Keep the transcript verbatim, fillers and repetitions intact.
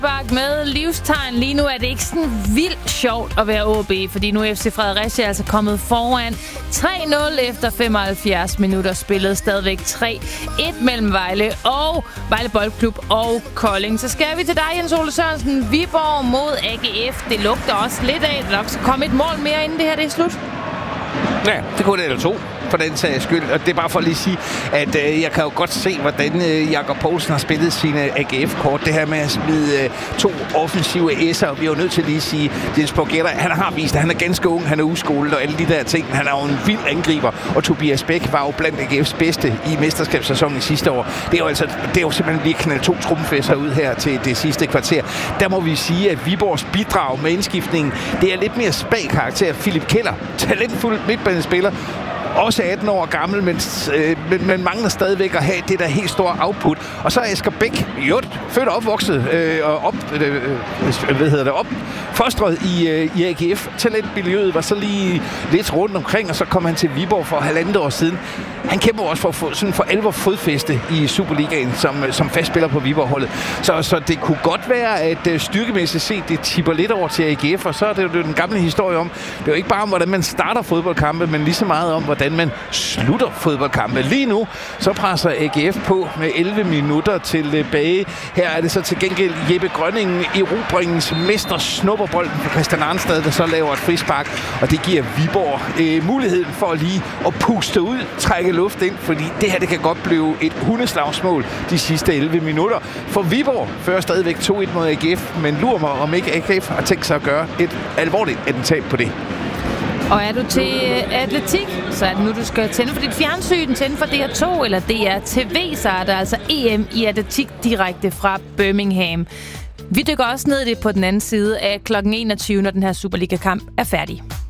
Bak med livstegn. Lige nu er det ikke sådan vildt sjovt at være O B, fordi nu er F C Fredericia altså kommet foran tre nul efter femoghalvfjerds minutter spillet. Stadigvæk tre et mellem Vejle og Vejle Boldklub og Kolding. Så skal vi til dig, Jens Ole Sørensen. Viborg mod A G F. Det lugter også lidt af, at der nok skal komme et mål mere, inden det her det er slut. Ja, det kunne det eller to. For den sags skyld. Og det er bare for at lige sige, at øh, jeg kan jo godt se, hvordan øh, Jakob Poulsen har spillet sine A G F-kort. Det her med at smide øh, to offensive S'er. Vi er jo nødt til lige at sige, Jens Borgetta, han har vist, at han er ganske ung, han er uskolet og alle de der ting. Han er jo en vild angriber, og Tobias Bæk var jo blandt A G F's bedste i mesterskabssæsonen sidste år. Det er jo, altså, det er jo simpelthen lige knaldt to trumfæsser ud her til det sidste kvarter. Der må vi sige, at Viborgs bidrag med indskiftningen, det er lidt mere spag karakter. Philip Keller, talentfuld midtbanespiller, også atten år gammel, men, øh, men, men mangler stadigvæk at have det der helt store output. Og så er Asger Bæk, jo, født og opvokset, øh, og op, øh, hvad hedder det, opfostret i, øh, i A G F. Talentmiljøet var så lige lidt rundt omkring, og så kom han til Viborg for halvandet år siden. Han kæmper også for at få sådan for alvor fodfæste i Superligaen som, som fastspiller på Viborg-holdet. Så, så det kunne godt være, at øh, styrkemæssigt set, det tipper lidt over til A G F, og så er det jo den gamle historie om, det er jo ikke bare om, hvordan man starter fodboldkampe, men lige så meget om, hvordan man slutter fodboldkampe. Lige nu, så presser A G F på med elleve minutter tilbage. Her er det så til gengæld Jeppe Grønningen, erobringens mester, snupper bolden på Christian Arnstad, der så laver et frispark, og det giver Viborg øh, muligheden for lige at puste ud, trække luft ind, fordi det her, det kan godt blive et hundeslagsmål de sidste elleve minutter. For Viborg fører stadigvæk to et mod A G F, men lurer mig, om ikke A G F har tænkt sig at gøre et alvorligt attentat på det. Og er du til atletik, så er det nu, du skal tænde for dit fjernsyn, tænde for D R to eller D R T V, så er der altså E M i atletik direkte fra Birmingham. Vi dykker også ned i det på den anden side af klokken enogtyve, når den her Superliga-kamp er færdig.